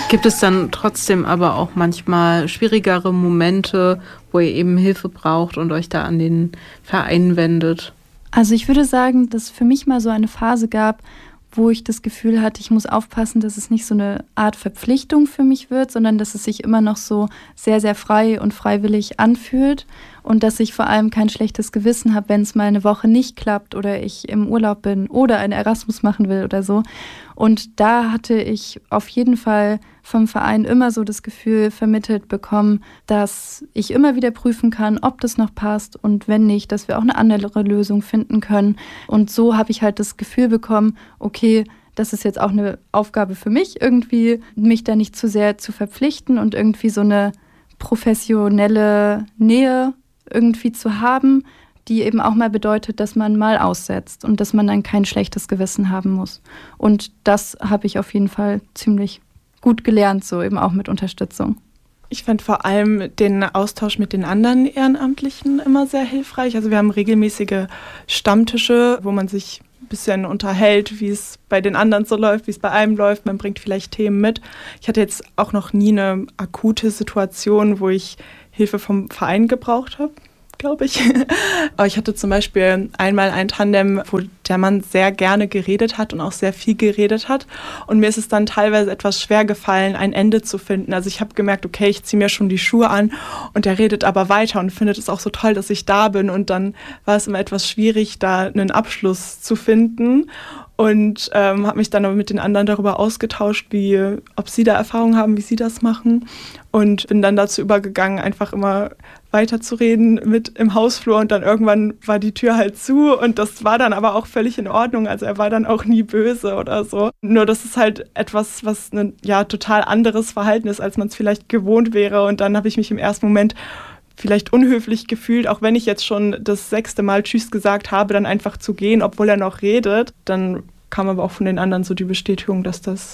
Gibt es dann trotzdem aber auch manchmal schwierigere Momente, wo ihr eben Hilfe braucht und euch da an den Verein wendet? Also ich würde sagen, dass es für mich mal so eine Phase gab, wo ich das Gefühl hatte, ich muss aufpassen, dass es nicht so eine Art Verpflichtung für mich wird, sondern dass es sich immer noch so sehr, sehr frei und freiwillig anfühlt und dass ich vor allem kein schlechtes Gewissen habe, wenn es mal eine Woche nicht klappt oder ich im Urlaub bin oder einen Erasmus machen will oder so. Und da hatte ich auf jeden Fall vom Verein immer so das Gefühl vermittelt bekommen, dass ich immer wieder prüfen kann, ob das noch passt und wenn nicht, dass wir auch eine andere Lösung finden können. Und so habe ich halt das Gefühl bekommen, okay, das ist jetzt auch eine Aufgabe für mich, irgendwie mich da nicht zu sehr zu verpflichten und irgendwie so eine professionelle Nähe irgendwie zu haben, die eben auch mal bedeutet, dass man mal aussetzt und dass man dann kein schlechtes Gewissen haben muss. Und das habe ich auf jeden Fall ziemlich gut gelernt, so eben auch mit Unterstützung. Ich fand vor allem den Austausch mit den anderen Ehrenamtlichen immer sehr hilfreich. Also wir haben regelmäßige Stammtische, wo man sich ein bisschen unterhält, wie es bei den anderen so läuft, wie es bei einem läuft. Man bringt vielleicht Themen mit. Ich hatte jetzt auch noch nie eine akute Situation, wo ich Hilfe vom Verein gebraucht habe, glaube ich. Aber ich hatte zum Beispiel einmal ein Tandem, wo der Mann sehr gerne geredet hat und auch sehr viel geredet hat. Und mir ist es dann teilweise etwas schwer gefallen, ein Ende zu finden. Also ich habe gemerkt, okay, ich ziehe mir schon die Schuhe an und der redet aber weiter und findet es auch so toll, dass ich da bin. Und dann war es immer etwas schwierig, da einen Abschluss zu finden. Und habe mich dann aber mit den anderen darüber ausgetauscht, ob sie da Erfahrung haben, wie sie das machen. Und bin dann dazu übergegangen, einfach immer weiterzureden mit im Hausflur. Und dann irgendwann war die Tür halt zu. Und das war dann aber auch völlig in Ordnung. Also er war dann auch nie böse oder so. Nur das ist halt etwas, was ein total anderes Verhalten ist, als man es vielleicht gewohnt wäre. Und dann habe ich mich im ersten Moment vielleicht unhöflich gefühlt, auch wenn ich jetzt schon das 6. Mal Tschüss gesagt habe, dann einfach zu gehen, obwohl er noch redet. Dann kam aber auch von den anderen so die Bestätigung, dass das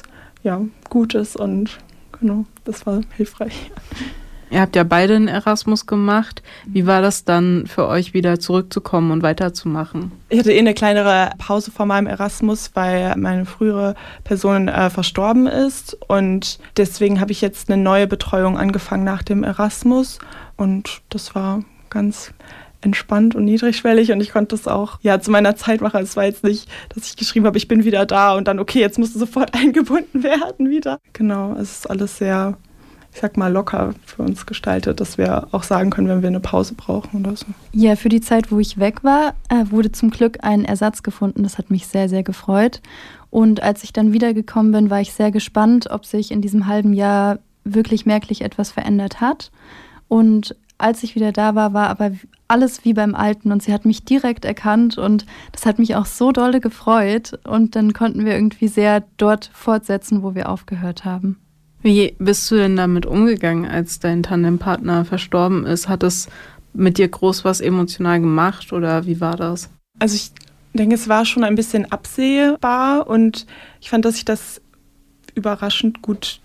gut ist und genau, das war hilfreich. Ihr habt ja beide einen Erasmus gemacht. Wie war das dann für euch, wieder zurückzukommen und weiterzumachen? Ich hatte eine kleinere Pause vor meinem Erasmus, weil meine frühere Person verstorben ist und deswegen habe ich jetzt eine neue Betreuung angefangen nach dem Erasmus und das war ganz entspannt und niedrigschwellig und ich konnte das auch zu meiner Zeit machen. Es war jetzt nicht, dass ich geschrieben habe, ich bin wieder da und dann, okay, jetzt musst du sofort eingebunden werden wieder. Genau, es ist alles sehr, ich sag mal, locker für uns gestaltet, dass wir auch sagen können, wenn wir eine Pause brauchen oder so. Ja, für die Zeit, wo ich weg war, wurde zum Glück ein Ersatz gefunden. Das hat mich sehr, sehr gefreut. Und als ich dann wiedergekommen bin, war ich sehr gespannt, ob sich in diesem halben Jahr wirklich merklich etwas verändert hat. Und als ich wieder da war, war aber alles wie beim Alten und sie hat mich direkt erkannt und das hat mich auch so dolle gefreut und dann konnten wir irgendwie sehr dort fortsetzen, wo wir aufgehört haben. Wie bist du denn damit umgegangen, als dein Tandempartner verstorben ist? Hat es mit dir groß was emotional gemacht oder wie war das? Also ich denke, es war schon ein bisschen absehbar und ich fand, dass ich das überraschend gut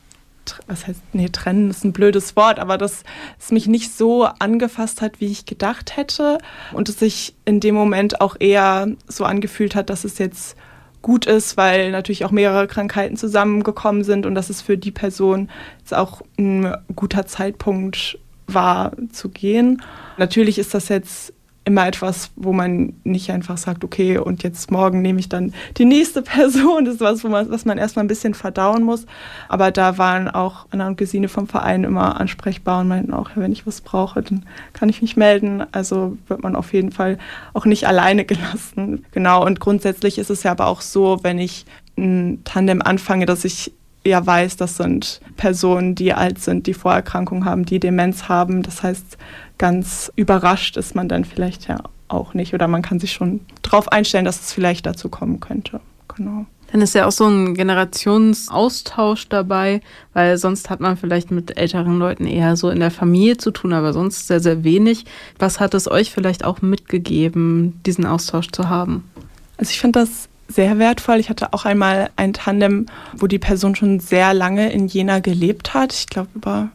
trennen ist ein blödes Wort, aber dass es mich nicht so angefasst hat, wie ich gedacht hätte und es sich in dem Moment auch eher so angefühlt hat, dass es jetzt gut ist, weil natürlich auch mehrere Krankheiten zusammengekommen sind und dass es für die Person jetzt auch ein guter Zeitpunkt war zu gehen. Natürlich ist das jetzt immer etwas, wo man nicht einfach sagt, okay, und jetzt morgen nehme ich dann die nächste Person. Das ist was, was man erstmal ein bisschen verdauen muss. Aber da waren auch Anna und Gesine vom Verein immer ansprechbar und meinten auch, wenn ich was brauche, dann kann ich mich melden. Also wird man auf jeden Fall auch nicht alleine gelassen. Genau, und grundsätzlich ist es ja aber auch so, wenn ich ein Tandem anfange, dass ich eher weiß, das sind Personen, die alt sind, die Vorerkrankungen haben, die Demenz haben. Das heißt, ganz überrascht ist man dann vielleicht ja auch nicht. Oder man kann sich schon darauf einstellen, dass es vielleicht dazu kommen könnte. Genau. Dann ist ja auch so ein Generationsaustausch dabei, weil sonst hat man vielleicht mit älteren Leuten eher so in der Familie zu tun, aber sonst sehr, sehr wenig. Was hat es euch vielleicht auch mitgegeben, diesen Austausch zu haben? Also ich finde das sehr wertvoll. Ich hatte auch einmal ein Tandem, wo die Person schon sehr lange in Jena gelebt hat. Ich glaube über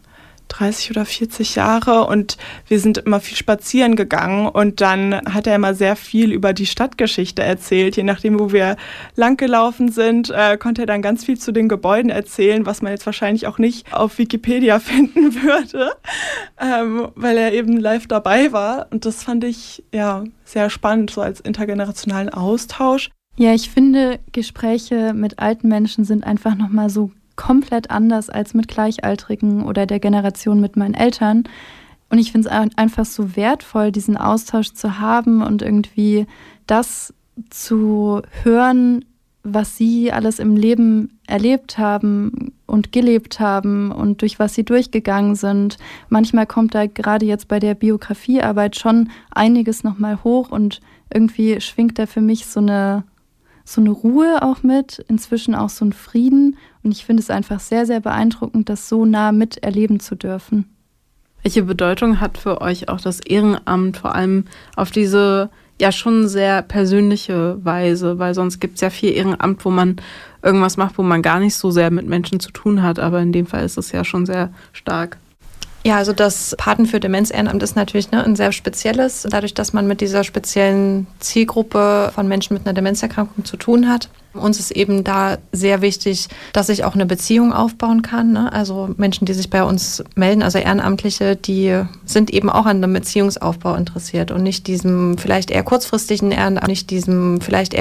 30 oder 40 Jahre und wir sind immer viel spazieren gegangen und dann hat er immer sehr viel über die Stadtgeschichte erzählt. Je nachdem, wo wir langgelaufen sind, konnte er dann ganz viel zu den Gebäuden erzählen, was man jetzt wahrscheinlich auch nicht auf Wikipedia finden würde, weil er eben live dabei war. Und das fand ich sehr spannend, so als intergenerationalen Austausch. Ja, ich finde, Gespräche mit alten Menschen sind einfach nochmal so komplett anders als mit Gleichaltrigen oder der Generation mit meinen Eltern. Und ich finde es einfach so wertvoll, diesen Austausch zu haben und irgendwie das zu hören, was sie alles im Leben erlebt haben und gelebt haben und durch was sie durchgegangen sind. Manchmal kommt da gerade jetzt bei der Biografiearbeit schon einiges nochmal hoch und irgendwie schwingt da für mich so eine Ruhe auch mit, inzwischen auch so ein Frieden. Und ich finde es einfach sehr, sehr beeindruckend, das so nah miterleben zu dürfen. Welche Bedeutung hat für euch auch das Ehrenamt, vor allem auf diese ja schon sehr persönliche Weise? Weil sonst gibt es ja viel Ehrenamt, wo man irgendwas macht, wo man gar nicht so sehr mit Menschen zu tun hat. Aber in dem Fall ist es ja schon sehr stark. Ja, also das Paten für Demenz-Ehrenamt ist natürlich ein sehr spezielles, dadurch, dass man mit dieser speziellen Zielgruppe von Menschen mit einer Demenzerkrankung zu tun hat. Uns ist eben da sehr wichtig, dass ich auch eine Beziehung aufbauen kann. Ne? Also Menschen, die sich bei uns melden, also Ehrenamtliche, die sind eben auch an einem Beziehungsaufbau interessiert und nicht diesem vielleicht eher kurzfristigen Ehrenamt,